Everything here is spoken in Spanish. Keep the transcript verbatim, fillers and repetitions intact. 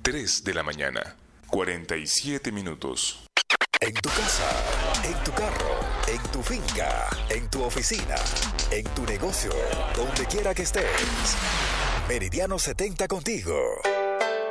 tres de la mañana, cuarenta y siete minutos. En tu casa, en tu carro, en tu finca, en tu oficina, en tu negocio, donde quiera que estés. Meridiano setenta contigo.